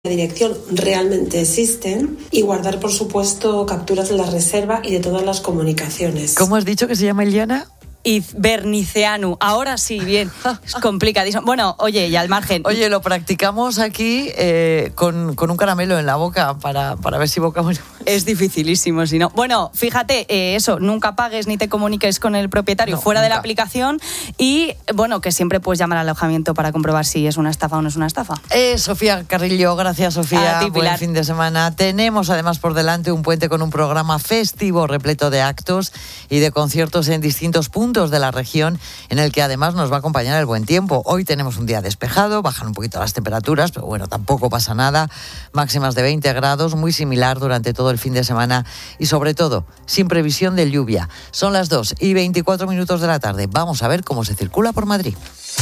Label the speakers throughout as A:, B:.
A: dirección realmente existen y guardar, por supuesto, capturas de la reserva y de todas las comunicaciones.
B: ¿Cómo has dicho que se llama, Iliana?
C: Vernicianu. Ahora sí, bien. Es complicadísimo. Bueno, oye, y al margen.
B: Oye, lo practicamos aquí con un caramelo en la boca para ver si vocamos.
C: Es dificilísimo, si no. Bueno, fíjate, eso, nunca pagues ni te comuniques con el propietario fuera nunca de la aplicación y, bueno, que siempre puedes llamar al alojamiento para comprobar si es una estafa o no es una estafa.
B: Sofía Carrillo, gracias, Sofía.
C: A ti, Pilar.
B: Buen fin de semana. Tenemos además por delante un puente con un programa festivo repleto de actos y de conciertos en distintos puntos de la región, en el que además nos va a acompañar el buen tiempo. Hoy tenemos un día despejado, bajan un poquito las temperaturas, pero bueno, tampoco pasa nada. Máximas de 20 grados, muy similar durante todo el fin de semana y sobre todo, sin previsión de lluvia. Son las 2:24 de la tarde. Vamos a ver cómo se circula por Madrid.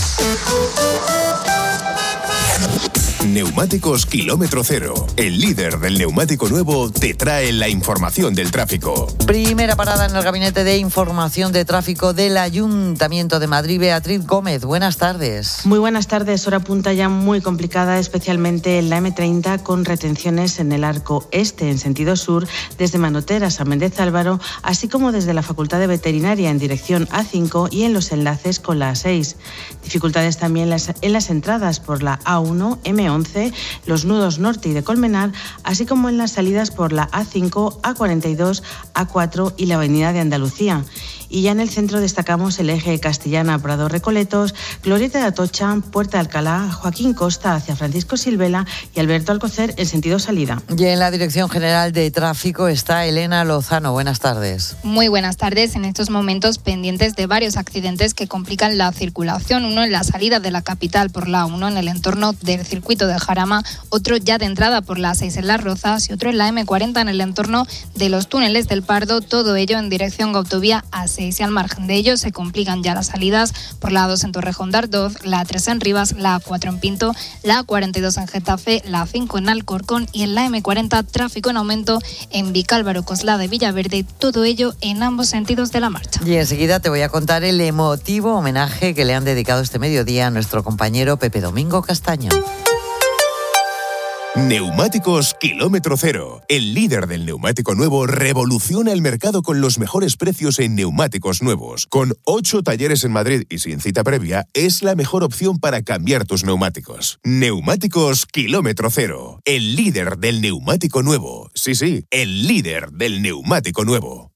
D: Neumáticos Kilómetro Cero, el líder del neumático nuevo, te trae la información del tráfico.
B: Primera parada en el Gabinete de Información de Tráfico del Ayuntamiento de Madrid. Beatriz Gómez, buenas tardes.
E: Muy buenas tardes. Hora punta ya muy complicada, especialmente en la M30, con retenciones en el arco este en sentido sur, desde Manotera a San Méndez Álvaro, así como desde la Facultad de Veterinaria en dirección A5 y en los enlaces con la A6. Dificultades también en las entradas por la A1, M11, los nudos norte y de Colmenar, así como en las salidas por la A5, A42, A4 y la Avenida de Andalucía. Y ya en el centro destacamos el eje Castellana-Prado-Recoletos, Glorieta de Atocha, Puerta de Alcalá, Joaquín Costa hacia Francisco Silvela y Alberto Alcocer en sentido salida.
B: Y en la Dirección General de Tráfico está Elena Lozano. Buenas tardes.
F: Muy buenas tardes. En estos momentos pendientes de varios accidentes que complican la circulación. Uno en la salida de la capital por la A1 en el entorno del circuito de Jarama, otro ya de entrada por la A6 en Las Rozas y otro en la M40 en el entorno de los túneles del Pardo, todo ello en dirección autovía A6. Y al margen de ello se complican ya las salidas por la A2 en Torrejón de Ardoz, la A3 en Rivas, la A4 en Pinto, la A42 en Getafe, la A5 en Alcorcón y en la M40 tráfico en aumento en Vicálvaro, Coslada y Villaverde, todo ello en ambos sentidos de la marcha.
B: Y enseguida te voy a contar el emotivo homenaje que le han dedicado este mediodía a nuestro compañero Pepe Domingo Castaño.
D: Neumáticos Kilómetro Cero, el líder del neumático nuevo, revoluciona el mercado con los mejores precios en neumáticos nuevos. Con 8 talleres en Madrid y sin cita previa, es la mejor opción para cambiar tus neumáticos. Neumáticos Kilómetro Cero, el líder del neumático nuevo. Sí, el líder del neumático nuevo.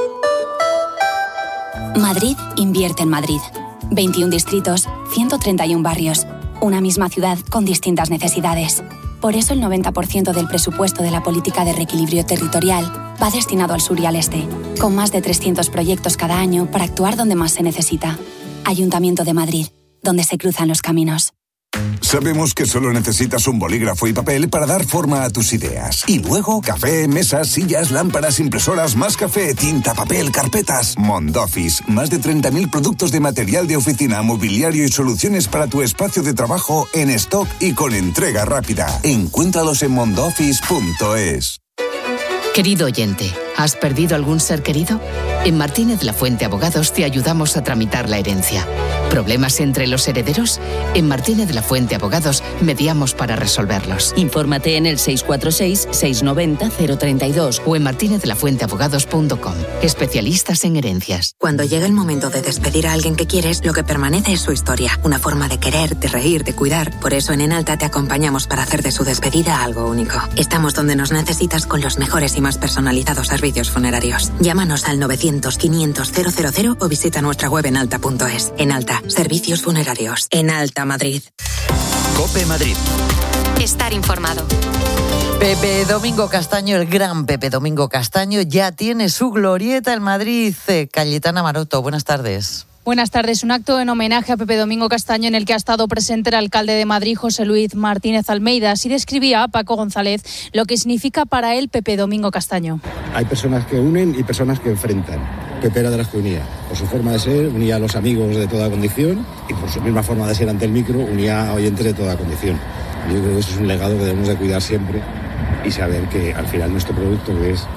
G: Madrid invierte en Madrid. 21 distritos, 131 barrios. Una misma ciudad con distintas necesidades. Por eso el 90% del presupuesto de la política de reequilibrio territorial va destinado al sur y al este, con más de 300 proyectos cada año para actuar donde más se necesita. Ayuntamiento de Madrid, donde se cruzan los caminos.
H: Sabemos que solo necesitas un bolígrafo y papel para dar forma a tus ideas. Y luego, café, mesas, sillas, lámparas, impresoras, más café, tinta, papel, carpetas. Mondoffice, más de 30.000 productos de material de oficina, mobiliario y soluciones para tu espacio de trabajo en stock y con entrega rápida. Encuéntralos en mondoffice.es.
I: Querido oyente, ¿has perdido algún ser querido? En Martínez Lafuente Abogados te ayudamos a tramitar la herencia. ¿Problemas entre los herederos? En Martínez Lafuente Abogados mediamos para resolverlos.
J: Infórmate en el 646-690-032
I: o en martinezlafuenteabogados.com. Especialistas en herencias.
K: Cuando llega el momento de despedir a alguien que quieres, lo que permanece es su historia. Una forma de querer, de reír, de cuidar. Por eso en Enalta te acompañamos para hacer de su despedida algo único. Estamos donde nos necesitas con los mejores y más personalizados servicios funerarios. Llámanos al 900-500-000 o visita nuestra web enalta.es. Enalta. Servicios funerarios. Enalta Madrid.
L: COPE Madrid.
M: Estar informado.
B: Pepe Domingo Castaño, el gran Pepe Domingo Castaño, ya tiene su glorieta en Madrid. Cayetana Maroto, buenas tardes.
N: Buenas tardes. Un acto en homenaje a Pepe Domingo Castaño en el que ha estado presente el alcalde de Madrid, José Luis Martínez Almeida. Así describía a Paco González lo que significa para él Pepe Domingo Castaño.
O: Hay personas que unen y personas que enfrentan. Pepe era de las que unía. Por su forma de ser, unía a los amigos de toda condición y por su misma forma de ser ante el micro, unía a oyentes de toda condición. Yo creo que eso es un legado que debemos de cuidar siempre y saber que al final nuestro producto, que es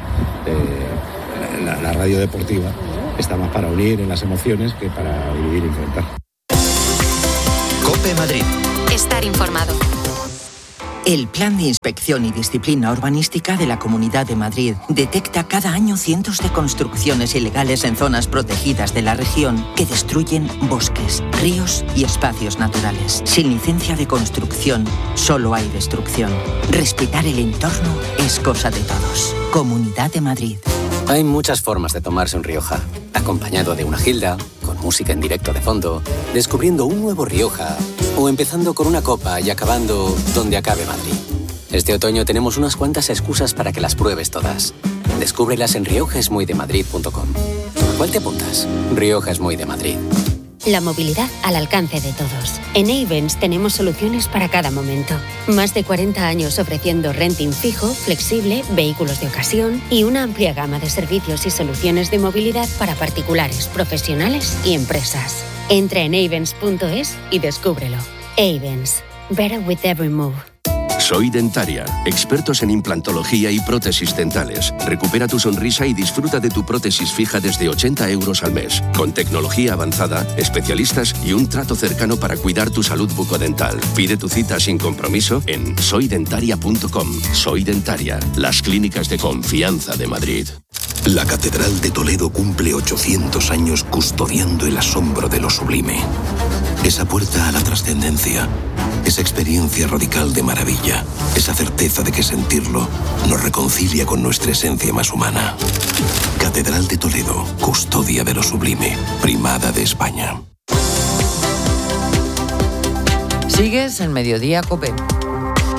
O: la radio deportiva, está más para unir en las emociones que para dividir y enfrentar.
L: COPE Madrid.
M: Estar informado.
J: El Plan de Inspección y Disciplina Urbanística de la Comunidad de Madrid detecta cada año cientos de construcciones ilegales en zonas protegidas de la región que destruyen bosques, ríos y espacios naturales. Sin licencia de construcción, solo hay destrucción. Respetar el entorno es cosa de todos. Comunidad de Madrid.
P: Hay muchas formas de tomarse un Rioja. Acompañado de una gilda, con música en directo de fondo, descubriendo un nuevo Rioja, o empezando con una copa y acabando donde acabe Madrid. Este otoño tenemos unas cuantas excusas para que las pruebes todas. Descúbrelas en riojaesmuydemadrid.com. ¿A cuál te apuntas? Rioja es muy de Madrid.
Q: La movilidad al alcance de todos. En Ayvens tenemos soluciones para cada momento. Más de 40 años ofreciendo renting fijo, flexible, vehículos de ocasión y una amplia gama de servicios y soluciones de movilidad para particulares, profesionales y empresas. Entra en Ayvens.es y descúbrelo. Ayvens. Better with every move.
R: Soy Dentaria, expertos en implantología y prótesis dentales. Recupera tu sonrisa y disfruta de tu prótesis fija desde 80 euros al mes. Con tecnología avanzada, especialistas y un trato cercano para cuidar tu salud bucodental. Pide tu cita sin compromiso en soydentaria.com. Soy Dentaria, las clínicas de confianza de Madrid.
S: La Catedral de Toledo cumple 800 años custodiando el asombro de lo sublime. Esa puerta a la trascendencia, esa experiencia radical de maravilla, esa certeza de que sentirlo nos reconcilia con nuestra esencia más humana. Catedral de Toledo, custodia de lo sublime, primada de España.
B: Sigues en Mediodía COPE.